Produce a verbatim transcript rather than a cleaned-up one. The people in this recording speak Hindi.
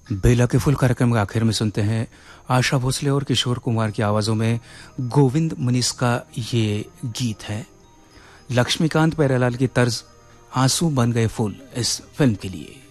बेला के फूल कार्यक्रम के आखिर में सुनते हैं आशा भोसले और किशोर कुमार की आवाज़ों में गोविंद मुनीस का ये गीत है। लक्ष्मीकांत प्यारेलाल की तर्ज आंसू बन गए फूल इस फिल्म के लिए।